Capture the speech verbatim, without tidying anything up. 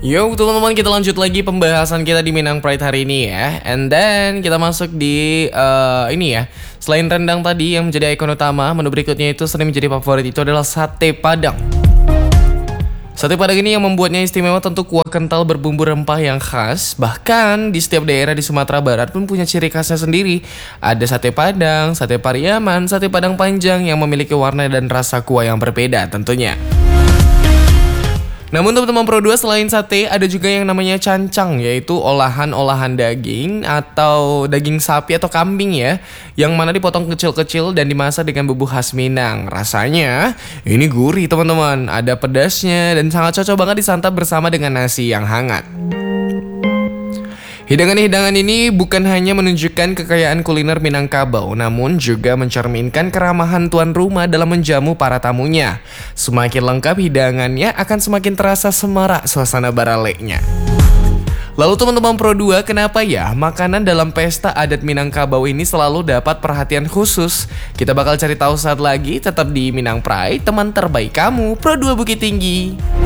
Yo teman-teman, kita lanjut lagi pembahasan kita di Minang Pride hari ini ya. And then kita masuk di uh, ini ya. Selain rendang tadi yang menjadi ikon utama, menu berikutnya itu sering menjadi favorit, itu adalah sate padang. Sate padang ini yang membuatnya istimewa tentu kuah kental berbumbu rempah yang khas. Bahkan di setiap daerah di Sumatera Barat pun punya ciri khasnya sendiri. Ada sate padang, sate pariaman, sate padang panjang yang memiliki warna dan rasa kuah yang berbeda tentunya. Namun teman-teman Pro dua, selain sate ada juga yang namanya cancang, yaitu olahan-olahan daging atau daging sapi atau kambing ya, yang mana dipotong kecil-kecil dan dimasak dengan bumbu khas Minang. Rasanya ini gurih teman-teman, ada pedasnya dan sangat cocok banget disantap bersama dengan nasi yang hangat. Hidangan-hidangan ini bukan hanya menunjukkan kekayaan kuliner Minangkabau, namun juga mencerminkan keramahan tuan rumah dalam menjamu para tamunya. Semakin lengkap hidangannya, akan semakin terasa semarak suasana baraleknya. Lalu teman-teman Pro dua, kenapa ya makanan dalam pesta adat Minangkabau ini selalu dapat perhatian khusus? Kita bakal cari tahu saat lagi, tetap di Minang Pride, teman terbaik kamu, Pro dua Bukit Tinggi.